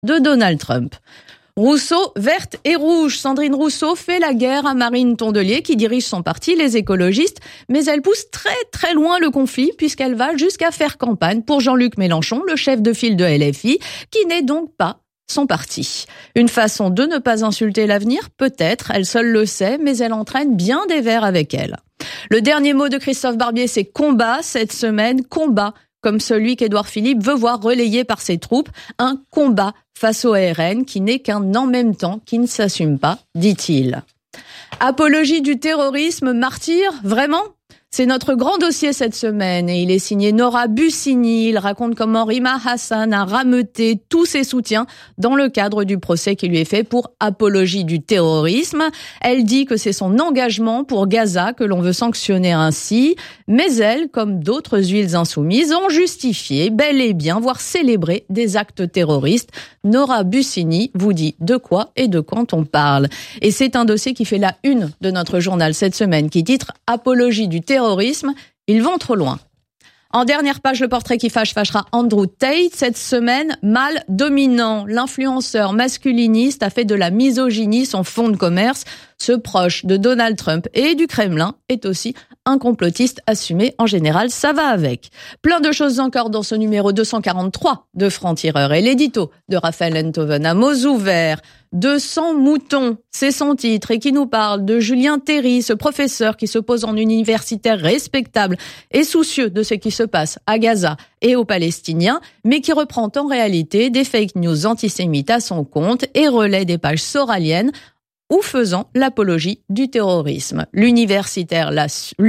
de Donald Trump. Rousseau, verte et rouge. Sandrine Rousseau fait la guerre à Marine Tondelier qui dirige son parti, les écologistes, mais elle pousse très très loin le conflit puisqu'elle va jusqu'à faire campagne pour Jean-Luc Mélenchon, le chef de file de LFI, qui n'est donc pas son parti. Une façon de ne pas insulter l'avenir, peut-être, elle seule le sait, mais elle entraîne bien des vers avec elle. Le dernier mot de Christophe Barbier, c'est combat cette semaine, combat comme celui qu'Édouard Philippe veut voir relayé par ses troupes, un combat face au RN qui n'est qu'un en même temps qui ne s'assume pas, dit-il. Apologie du terrorisme, martyr, vraiment ? C'est notre grand dossier cette semaine et il est signé Nora Bussini. Il raconte comment Rima Hassan a rameuté tous ses soutiens dans le cadre du procès qui lui est fait pour apologie du terrorisme. Elle dit que c'est son engagement pour Gaza que l'on veut sanctionner ainsi. Mais elle, comme d'autres huiles insoumises, ont justifié bel et bien, voire célébré des actes terroristes. Nora Bussini vous dit de quoi et de quand on parle. Et c'est un dossier qui fait la une de notre journal cette semaine qui titre « Apologie du terrorisme ». Ils vont trop loin. En dernière page, le portrait qui fâchera Andrew Tate. Cette semaine, mâle dominant. L'influenceur masculiniste a fait de la misogynie son fonds de commerce. Ce proche de Donald Trump et du Kremlin est aussi un complotiste assumé. En général, ça va avec. Plein de choses encore dans ce numéro 243 de Franc-Tireur. Et l'édito de Raphaël Enthoven à mots ouverts. 200 moutons, c'est son titre et qui nous parle de Julien Terry, ce professeur qui se pose en universitaire respectable et soucieux de ce qui se passe à Gaza et aux Palestiniens, mais qui reprend en réalité des fake news antisémites à son compte et relaie des pages soraliennes ou faisant l'apologie du terrorisme. L'université l'a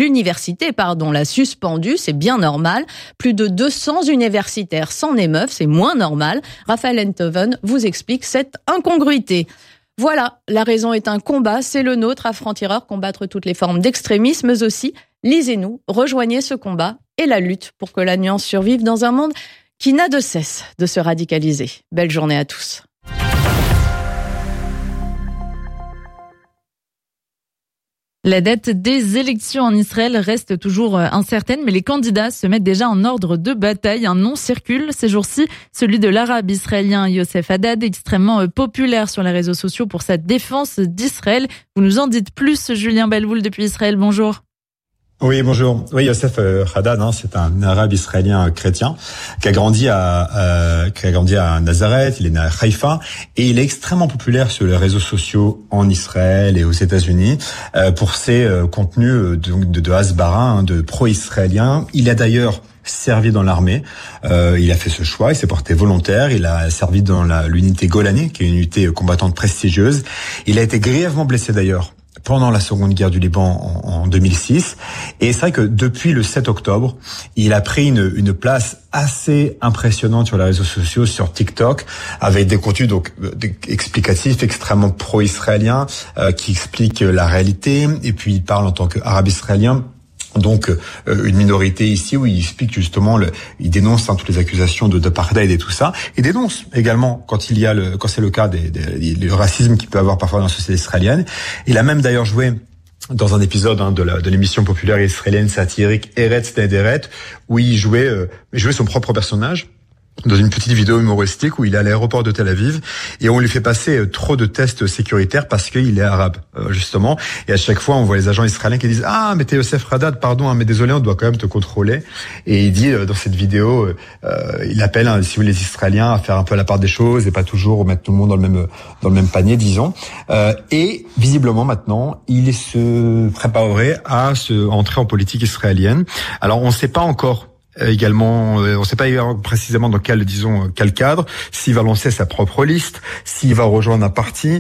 suspendu, c'est bien normal. Plus de 200 universitaires s'en émeuvent, c'est moins normal. Raphaël Enthoven vous explique cette incongruité. Voilà, la raison est un combat, c'est le nôtre à Franc-Tireur, combattre toutes les formes d'extrémisme, mais aussi, lisez-nous, rejoignez ce combat et la lutte pour que la nuance survive dans un monde qui n'a de cesse de se radicaliser. Belle journée à tous. La date des élections en Israël reste toujours incertaine, mais les candidats se mettent déjà en ordre de bataille. Un nom circule ces jours-ci, celui de l'arabe israélien Yossef Haddad, extrêmement populaire sur les réseaux sociaux pour sa défense d'Israël. Vous nous en dites plus, Julien Belvoul, depuis Israël. Bonjour. Oui, bonjour. Oui, Yossef Haddad, c'est un arabe israélien chrétien qui a grandi à Nazareth, il est né à Haïfa et il est extrêmement populaire sur les réseaux sociaux en Israël et aux États-Unis pour ses contenus de hasbara, de pro-israélien. Il a d'ailleurs servi dans l'armée, il a fait ce choix, il s'est porté volontaire, il a servi dans l'unité Golani, qui est une unité combattante prestigieuse. Il a été grièvement blessé d'ailleurs pendant la Seconde Guerre du Liban en 2006. Et c'est vrai que depuis le 7 octobre, il a pris une place assez impressionnante sur les réseaux sociaux, sur TikTok, avec des contenus explicatifs extrêmement pro-israéliens, qui expliquent la réalité. Et puis il parle en tant qu'arabe israélien. Donc une minorité ici où il explique justement il dénonce toutes les accusations d'apartheid et tout ça. Il dénonce également quand c'est le cas du racisme qu'il peut avoir parfois dans la société israélienne. Il a même d'ailleurs joué dans un épisode de l'émission populaire israélienne satirique Eretz Nehederet où il jouait son propre personnage dans une petite vidéo humoristique où il est à l'aéroport de Tel Aviv et on lui fait passer trop de tests sécuritaires parce qu'il est arabe, justement. Et à chaque fois, on voit les agents israéliens qui disent « Ah, mais t'es Yossef Haddad, pardon, mais désolé, on doit quand même te contrôler. » Et il dit dans cette vidéo, il appelle, si vous voulez, les Israéliens à faire un peu la part des choses et pas toujours mettre tout le monde dans le même panier, disons. Et visiblement, maintenant, il se préparerait à entrer en politique israélienne. Alors, on ne sait pas encore également, on ne sait pas précisément dans quel cadre, s'il va lancer sa propre liste, s'il va rejoindre un parti.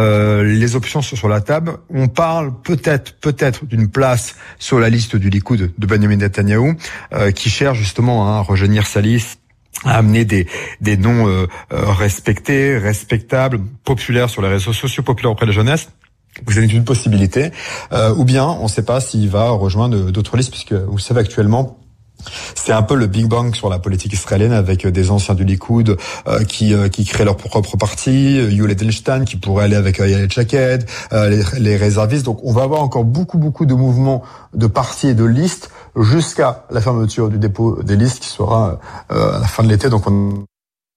Les options sont sur la table. On parle peut-être d'une place sur la liste du Likoud de Benjamin Netanyahou, qui cherche justement à rejoindre sa liste, à amener des noms respectés, respectables, populaires sur les réseaux sociaux, populaires auprès de la jeunesse. Vous avez une possibilité. Ou bien, on ne sait pas s'il va rejoindre d'autres listes, puisque vous savez actuellement, c'est un peu le Big Bang sur la politique israélienne avec des anciens du Likoud qui créent leur propre parti, Yul Edelstein qui pourrait aller avec Ayelet Shaked, les réservistes. Donc on va avoir encore beaucoup de mouvements de partis et de listes jusqu'à la fermeture du dépôt des listes qui sera à la fin de l'été. Donc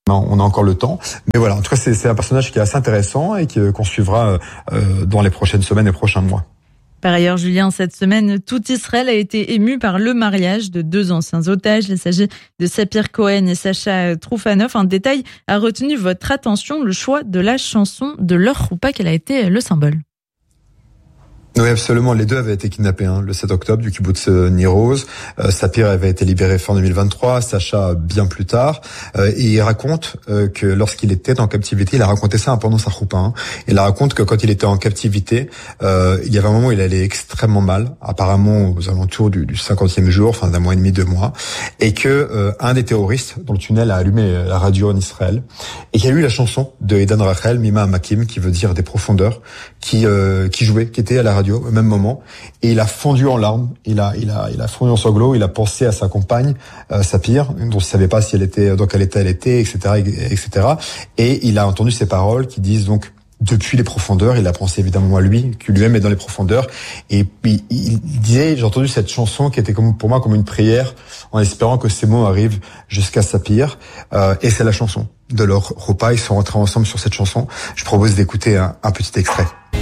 On a encore le temps. Mais voilà, en tout cas, c'est un personnage qui est assez intéressant et qu'on suivra dans les prochaines semaines et prochains mois. Par ailleurs, Julien, cette semaine, tout Israël a été ému par le mariage de 2 anciens otages. Il s'agit de Sapir Cohen et Sacha Troufanov. Un détail a retenu votre attention, le choix de la chanson de leur roupa, quel a été le symbole. Oui, absolument. Les deux avaient été kidnappés le 7 octobre du kibbutz Nir Oz. Sapir avait été libéré fin 2023, Sacha bien plus tard. Et il raconte que lorsqu'il était en captivité, il a raconté ça pendant sa choupa. Il raconte que quand il était en captivité, il y avait un moment où il allait extrêmement mal, apparemment aux alentours du 50e jour, enfin d'un mois et demi, 2 mois, et que un des terroristes dans le tunnel a allumé la radio en Israël et qu'il y a eu la chanson de Edan Rachel, Mima Amakim, qui veut dire des profondeurs, qui jouait, qui était à la radio au même moment, et il a fondu en larmes, il a fondu en sanglots, il a pensé à sa compagne, Sapir, dont il savait pas si elle était, dans quel état elle était, etc. Et il a entendu ces paroles qui disent donc, depuis les profondeurs, il a pensé évidemment à lui, qui lui-même est dans les profondeurs, et puis il disait, j'ai entendu cette chanson qui était pour moi comme une prière, en espérant que ces mots arrivent jusqu'à Sapir, et c'est la chanson de leur repas, ils sont rentrés ensemble sur cette chanson. Je propose d'écouter un petit extrait.